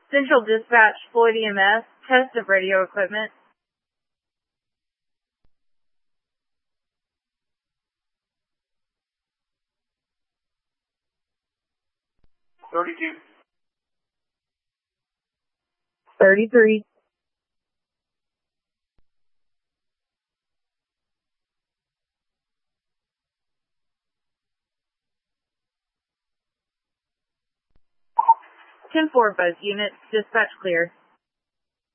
Central Dispatch, Floyd EMS, test of radio equipment. $32. 33. Ten-4, both units. Dispatch clear.